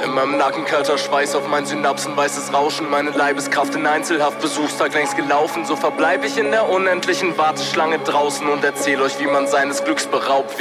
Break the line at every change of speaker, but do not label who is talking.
In meinem Nacken kalter Schweiß, auf meinen Synapsen weißes Rauschen. Meine Leibeskraft in Einzelhaftbesuchstag längst gelaufen. So verbleib ich in der unendlichen Warteschlange draußen und erzähl euch, wie man seines Glücks beraubt.